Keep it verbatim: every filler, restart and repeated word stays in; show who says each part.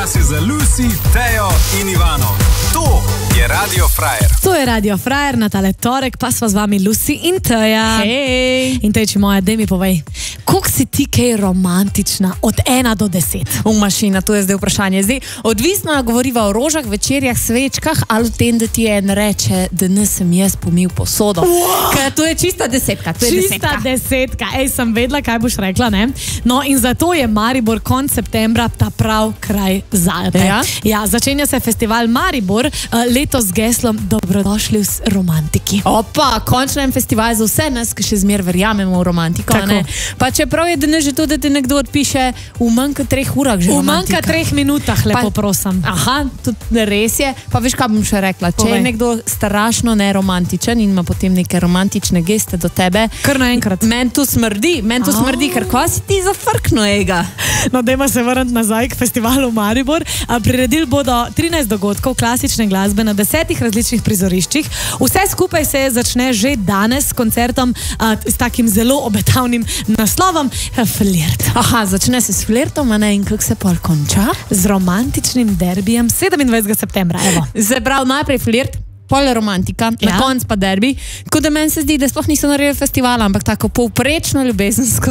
Speaker 1: Čas je za Lucy, Tejo in Ivano. To je Radio Frajer.
Speaker 2: To je Radio Frajer, na tale torek pa sva z vami Lucy in Teja.
Speaker 3: Hej!
Speaker 2: In Tejči moja, daj mi povej, koliko si ti kaj romantična od ena do deset?
Speaker 3: V mašina, to je zdaj vprašanje. Zdaj, odvisno govoriva o rožah, večerjah, svečkah ali o tem, da ti en reče, da nisem jaz pomil posodo.
Speaker 2: Wow.
Speaker 3: Ker to je čista desetka. To je
Speaker 2: Čista
Speaker 3: desetka.
Speaker 2: desetka. Ej, sem vedela, kaj boš rekla, ne? No in zato je Maribor konec septembra ta prav kraj zate.
Speaker 3: Ja?
Speaker 2: Ja, začenja se festival Maribor, letos z geslom Dobrodošli v romantiki.
Speaker 3: Opa, končno en festival za vse nas, ki še zmer verjamemo v romantiko.
Speaker 2: Tako.
Speaker 3: Ne? Pa čeprav je danes že to, da ti nekdo odpiše v manj kot treh urah že
Speaker 2: V manj
Speaker 3: romantika.
Speaker 2: kot treh minutah, lepo prosim.
Speaker 3: Aha, tudi res je. Pa veš, kaj bom še rekla? Če
Speaker 2: Povej.
Speaker 3: je nekdo strašno neromantičen in ima potem neke romantične geste do tebe,
Speaker 2: Kar naenkrat.
Speaker 3: meni to smrdi, meni to
Speaker 2: A.
Speaker 3: smrdi, ker ko si ti zafrkno ega.
Speaker 2: No, dajmo se vrniti nazaj k festivalu Maribor. A, Priredili bodo trinajst dogodkov klasične glasbe na desetih različnih prizoriščih. Vse skupaj se začne že danes s koncertom a, s takim zelo obetavnim naslovom Flirt.
Speaker 3: Aha, začne se s flirtom, a ne, in kako se pol konča?
Speaker 2: Z romantičnim derbijem sedemindvajsetega septembra. Evo.
Speaker 3: Se pravi, najprej flirt, pol romantika,
Speaker 2: Ja.
Speaker 3: na koncu pa derbi. Tako da meni se zdi, da sploh niso naredili festivala, ampak tako povprečno ljubezensko